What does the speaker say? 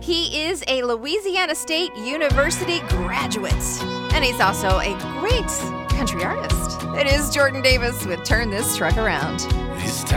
He is a Louisiana State University graduate, and he's also a great country artist. It is Jordan Davis with Turn This Truck Around.